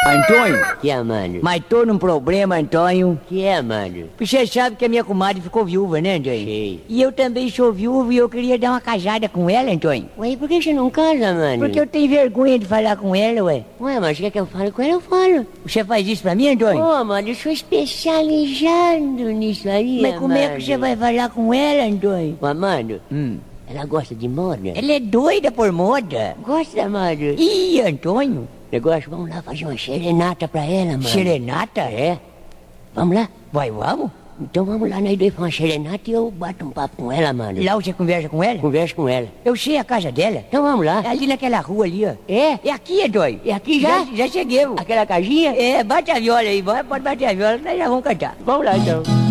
Antônio, Que é, mano? mas tô num problema, Antônio. Que é, mano? Você sabe que a minha comadre ficou viúva, né, Antônio? Sei. E eu também sou viúvo e eu queria dar uma casada com ela, Antônio. Ué, por que você não casa, mano? Porque eu tenho vergonha de falar com ela, ué. Ué, mas quer que eu fale com ela? Eu falo. Você faz isso pra mim, Antônio? Ô, mano, eu sou especializado nisso aí, Mas como é que você vai falar com ela, Antônio? Ô, mano, ela gosta de moda? Ela é doida por moda. Gosta, mano. Ih, Antônio, Negócio, vamos lá fazer uma serenata pra ela, mano. serenata? É? Vamos lá? Vai, vamos? Então vamos lá, nós dois pra uma serenata e eu bato um papo com ela, mano. Lá você conversa com ela? Converso com ela. Eu sei a casa dela. Então vamos lá. É ali naquela rua ali, ó. É? É aqui, Antônio. É aqui já? Já cheguei. Aquela casinha? É, bate a viola aí, pode bater a viola, nós já vamos cantar. Vamos lá, então.